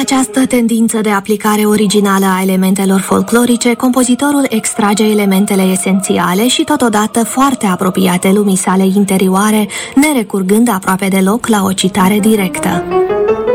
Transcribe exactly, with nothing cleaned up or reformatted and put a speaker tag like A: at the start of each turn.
A: această tendință de aplicare originală a elementelor folclorice, compozitorul extrage elementele esențiale și totodată foarte apropiate lumii sale interioare, nerecurgând aproape deloc la o citare directă.